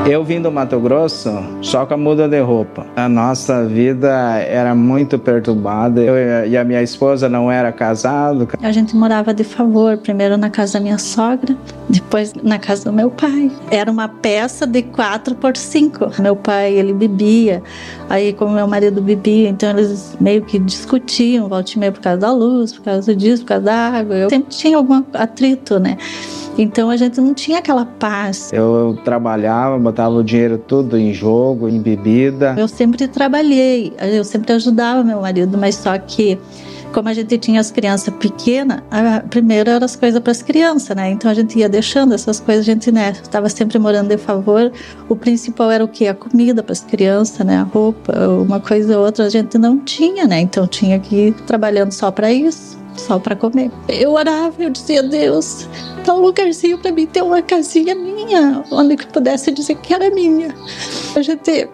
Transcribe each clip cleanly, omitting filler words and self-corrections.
Eu vim do Mato Grosso só com a muda de roupa. A nossa vida era muito perturbada. Eu e a minha esposa não era casado. A gente morava de favor, primeiro na casa da minha sogra, depois na casa do meu pai. Era uma peça de 4x5. Meu pai, ele bebia, aí como meu marido bebia, então eles meio que discutiam, volta e meia por causa da luz, por causa disso, por causa da água. Eu sempre tinha algum atrito, né? Então a gente não tinha aquela paz. Eu trabalhava, botava o dinheiro tudo em jogo, em bebida. Eu sempre trabalhei, eu sempre ajudava meu marido, mas só que como a gente tinha as crianças pequenas, primeiro eram as coisas para as crianças, né? Então a gente ia deixando essas coisas, a gente, né, estava sempre morando de favor. O principal era o quê? A comida para as crianças, né? A roupa, uma coisa ou outra a gente não tinha, né? Então tinha que ir trabalhando só para isso, só para comer. Eu orava, eu dizia, Deus, dá um lugarzinho para mim ter uma casinha minha, onde eu pudesse dizer que era minha. A gente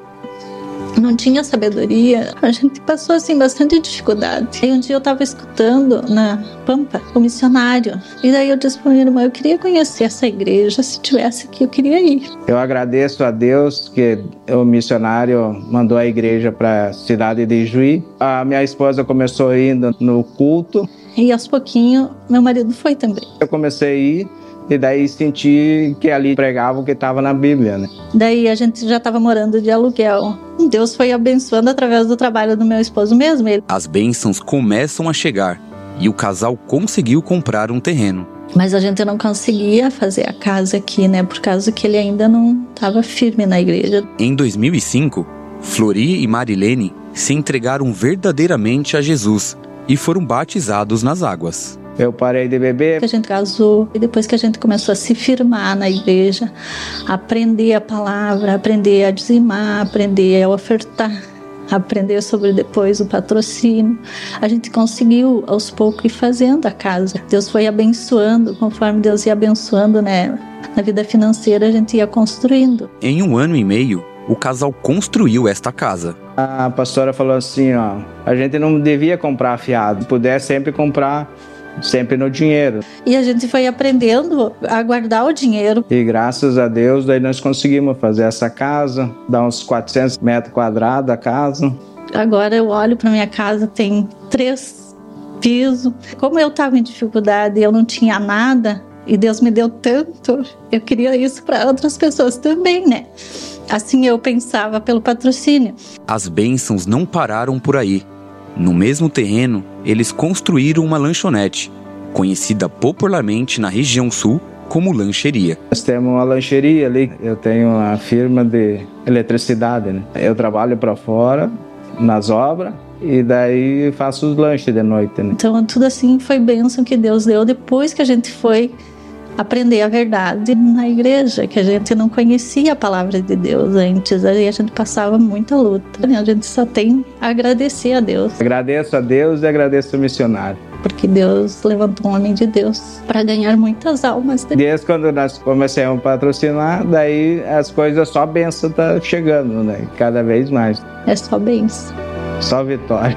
não tinha sabedoria, a gente passou assim bastante dificuldade. Aí um dia eu estava escutando na Pampa o missionário, e daí eu disse para minha irmã, eu queria conhecer essa igreja, se tivesse aqui eu queria ir. Eu agradeço a Deus que o missionário mandou a igreja para a cidade de Juí. A minha esposa começou indo no culto. E aos pouquinhos meu marido foi também. Eu comecei a ir. E daí senti que ali pregavam o que estava na Bíblia, né? Daí a gente já estava morando de aluguel. Deus foi abençoando através do trabalho do meu esposo mesmo. As bênçãos começam a chegar e o casal conseguiu comprar um terreno. Mas a gente não conseguia fazer a casa aqui, né? Por causa que ele ainda não estava firme na igreja. Em 2005, Flori e Marilene se entregaram verdadeiramente a Jesus e foram batizados nas águas. Eu parei de beber. A gente casou e depois que a gente começou a se firmar na igreja, aprender a palavra, aprender a dizimar, aprender a ofertar, aprender sobre depois o patrocínio, a gente conseguiu aos poucos ir fazendo a casa. Deus foi abençoando, conforme Deus ia abençoando, né? Na vida financeira a gente ia construindo. Em 1 ano e meio, o casal construiu esta casa. A pastora falou assim, ó, a gente não devia comprar fiado, puder sempre comprar sempre no dinheiro. E a gente foi aprendendo a guardar o dinheiro. E graças a Deus, daí nós conseguimos fazer essa casa, dá uns 400 metros quadrados a casa. Agora eu olho para minha casa, tem 3 pisos. Como eu estava em dificuldade e eu não tinha nada, e Deus me deu tanto, eu queria isso para outras pessoas também, né? Assim eu pensava pelo patrocínio. As bênçãos não pararam por aí. No mesmo terreno, eles construíram uma lanchonete, conhecida popularmente na região sul como lancheria. Nós temos uma lancheria ali, eu tenho uma firma de eletricidade, né? Eu trabalho para fora, nas obras, e daí faço os lanches de noite, né? Então tudo assim foi bênção que Deus deu depois que a gente foi aprender a verdade na igreja, que a gente não conhecia a palavra de Deus antes, aí a gente passava muita luta. A gente só tem a agradecer a Deus. Agradeço a Deus e agradeço ao missionário. Porque Deus levantou um homem de Deus para ganhar muitas almas. Desde quando nós começamos a patrocinar, daí as coisas, só bênção tá chegando, né? Cada vez mais. É só bênção. Só vitória.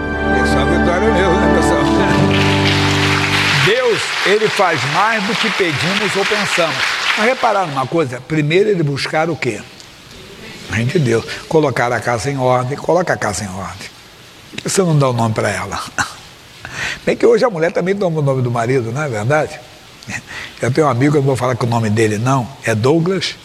É só vitória mesmo, né, pessoal? Deus, ele faz mais do que pedimos ou pensamos. Mas repararam uma coisa? Primeiro ele buscar o quê? A gente Deus. Colocar a casa em ordem. Coloca a casa em ordem. Por que você não dá o nome para ela? Bem que hoje a mulher também toma o nome do marido, não é verdade? Eu tenho um amigo, eu não vou falar com o nome dele não, é Douglas,